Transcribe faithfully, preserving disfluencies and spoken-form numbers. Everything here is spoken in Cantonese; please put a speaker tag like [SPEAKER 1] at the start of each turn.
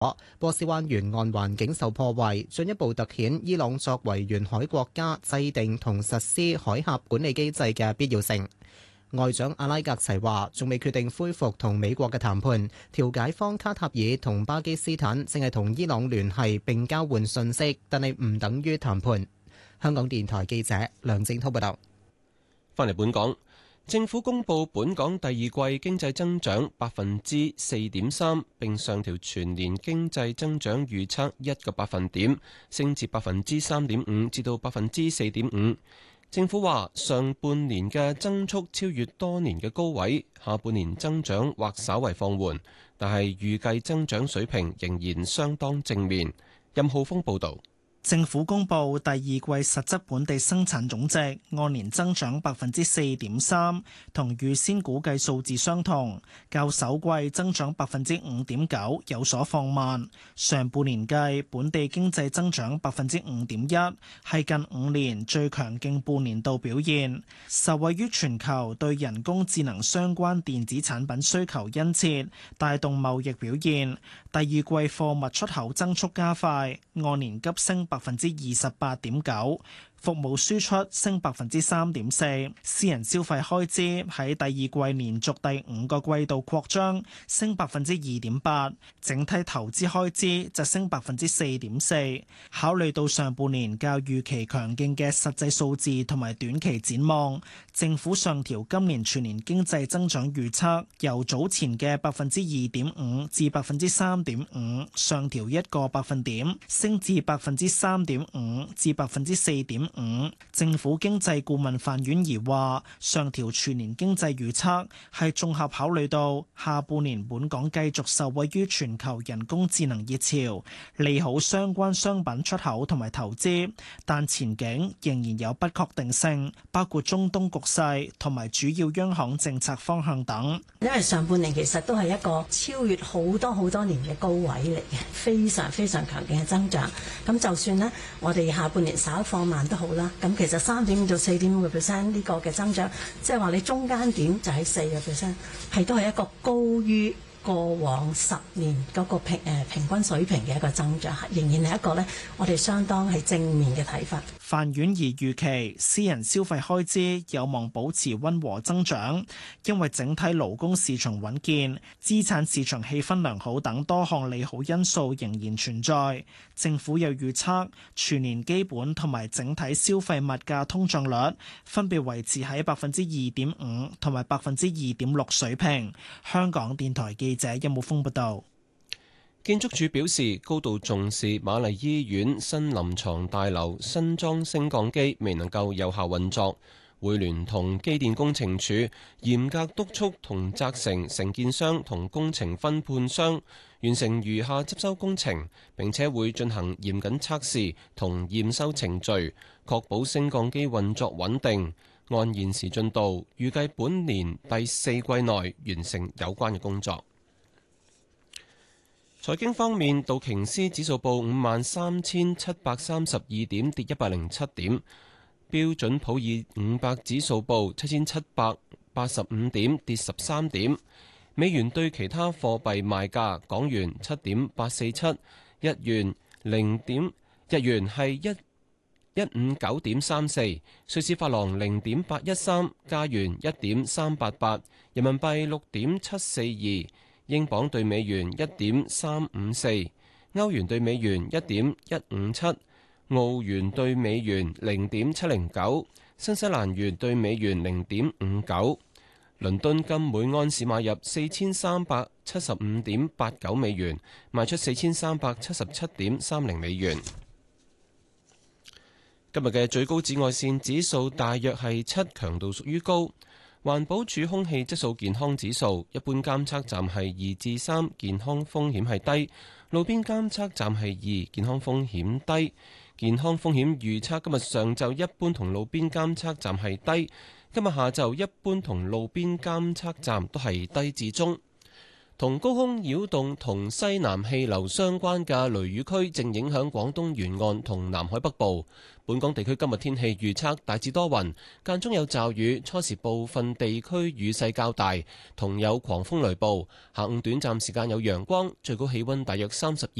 [SPEAKER 1] 波斯灣沿岸環境受破壞，進一步突顯伊朗作為沿海國家制定同實施海峽管理機制嘅必要性。外長阿拉格齊話，仲未決定恢復同美國嘅談判，調解方卡塔爾同巴基斯坦正係同伊朗聯繫並交換信息，但係唔等於談判。香港電台記者梁正滔報道。
[SPEAKER 2] 翻嚟本港。政府公布本港第二季經濟增長百分之四點三，並上調全年經濟增長預測一個百分點，升至百分之三點五至到百分之四點五。政府話上半年嘅增速超越多年嘅高位，下半年增長或稍為放緩，但係預計增長水平仍然相當正面。任浩峰報導。
[SPEAKER 3] 政府公布第二季實質本地生產總值按年增長百分之四點三，同預先估計數字相同，較首季增長百分之五點九有所放慢。上半年計本地經濟增長百分之五點一，係近五年最強勁半年度表現，受惠於全球對人工智能相關電子產品需求殷切，帶動貿易表現。第二季貨物出口增速加快，按年急升百分之二十八點九，服務輸出升百分之三點四，私人消費開支喺第二季連續第五個季度擴張，升百分之二點八，整體投資開支就升百分之四點四。考慮到上半年較預期強勁嘅實際數字同埋短期展望，政府上調今年全年經濟增長預測，由早前嘅百分之二點五至百分之三點五，上調一個百分點，升至百分之三點五至百分之四點五。政府經濟顧問范婉儀話，上調全年經濟預測係綜合考慮到下半年本港繼續受惠於全球人工智能熱潮，利好相關商品出口同埋投資，但前景仍然有不確定性，包括中東局勢同埋主要央行政策方向等。
[SPEAKER 4] 因為上半年其實都係一個超越好多好多年嘅高位嚟嘅，非常非常強勁嘅增長。咁就算呢，我哋下半年稍放慢都好啦。咁其實三點五到四點五個 percent 呢個嘅增長，即係話你中間點就係四個 percent，係都係一個高於過往十年嗰個平誒平均水平嘅一個增長，仍然係一個咧，我哋相當係正面嘅睇法。
[SPEAKER 3] 范婉儀預期私人消費開支有望保持溫和增長，因為整體勞工市場穩健、資產市場氣氛良好等多項利好因素仍然存在。政府又預測全年基本同埋整體消費物價通脹率分別維持喺百分之二點五同埋百分之二點六水平。香港電台記者任武峰報道。
[SPEAKER 2] 建築署表示，高度重視瑪麗醫院新臨床大樓新裝升降機未能夠有效運作，會聯同機電工程署嚴格督促同責成承建商同工程分判商完成餘下執收工程，並且會進行嚴謹測試同驗收程序，確保升降機運作穩定。按現時進度，預計本年第四季內完成有關嘅工作。財經方面，道瓊斯指數報五萬三千七百三十二點，跌一百零七點；標準普爾五百指數報七千七百八十五點，跌十三點。美元對其他貨幣賣價：港元七點八四七，日元零點，日元係一一五九點三四，瑞士法郎零點八一三，加元一點三八八，人民幣六點七四二。英鎊兌美元一點三五四，歐元兌美元一點一五七，澳元兌美元零點七零九，新西蘭元兌美元零點五九。倫敦金每安士買入四千三百七十五點八九美元，賣出四千三百七十七點三零美元。今日嘅最高紫外線指數大約係七，強度屬於高。環保署空氣質素健康指數，一般監測站係二至三，健康風險係低；路邊監測站係二，健康風險低。健康風險預測今日上晝一般同路邊監測站係低，今日下晝一般同路邊監測站都係低至中。 同高空擾動同西南氣流相關嘅雷雨區正影響廣東沿岸同南海北部。本港地區今日天氣預測大致多雲，間中有驟雨，初時部分地區雨勢較大，同有狂風雷暴。下午短暫時間有陽光，最高氣溫大約三十二